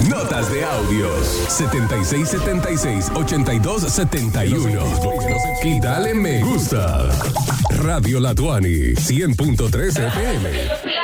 Notas de audios 7676-8271 y dale me gusta. Radio Latuani 100.3 FM.